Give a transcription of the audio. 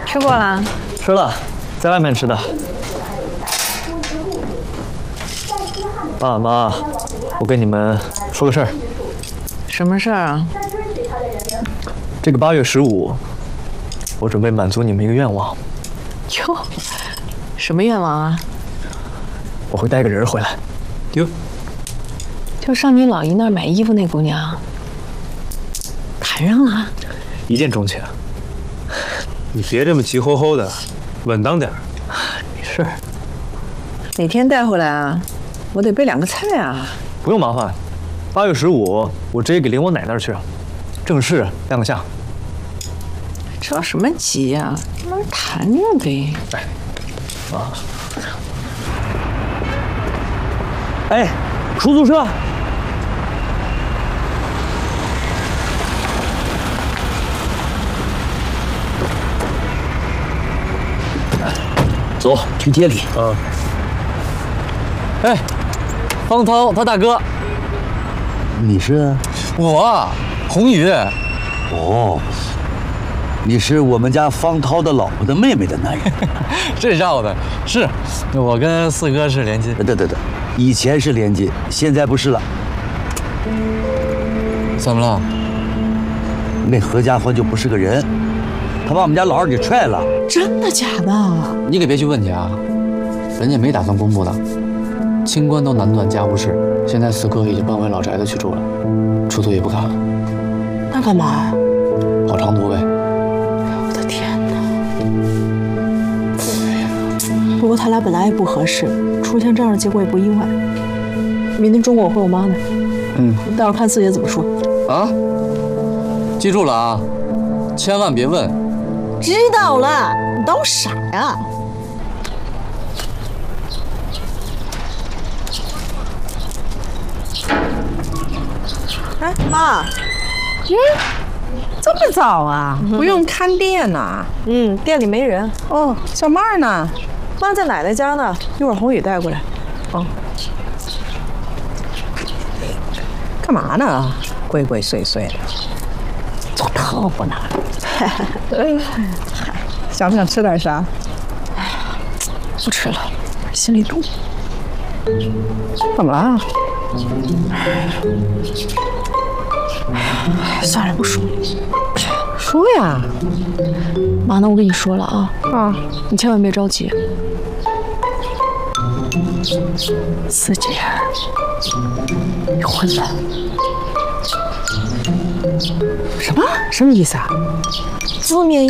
吃过了？ 吃了，在外面吃的。爸妈，我跟你们说个事儿。 什么事儿啊？ 这个8月15，我准备满足你们一个愿望。 哟，什么愿望啊？ 我会带个人回来。哟， 就上你老姨那儿买衣服那姑娘，谈上了？ 一见钟情。 你别这么急吼吼的，稳当点儿。 没事。 哪天带回来啊？我得备2个菜啊。 不用麻烦，8月15，我直接给领我奶那儿去，正式亮个相。 着什么急呀？慢慢谈着呗。 啊。哎，出租车。 走，去店里。 嗯。哎，方涛他大哥。 你是？ 我，宏宇。 哦，你是我们家方涛的老婆的妹妹的男人。 这绕的是，我跟四哥是连襟。 对，以前是连襟，现在不是了。 怎么了？ 那何家欢就不是个人，他把我们家老二给踹了。 真的假的？ 你可别去问去啊，人家没打算公布的。清官都难断家务事，现在四哥已经搬回老宅子去住了，出租也不干了。 那干嘛？ 跑长途呗。 我的天哪！不过他俩本来也不合适，出现这样的结果也不意外。明天中午我回我妈那儿，你待会儿看四爷怎么说。 啊，记住了啊，千万别问。 知道了，你当我傻呀？ 哎，妈，这么早啊？不用看店呐？ 店里没人。 哦，小妹儿呢？ 妈在奶奶家呢，一会儿宏宇带过来。 哦，干嘛呢？鬼鬼祟祟的，做特不呢？想不想吃点啥？ 不吃了，心里堵。 怎么了？ 算了，不说了。 说呀。 妈，那我跟你说了啊，你千万别着急。四姐离婚了。 什么？什么意思啊？ 字面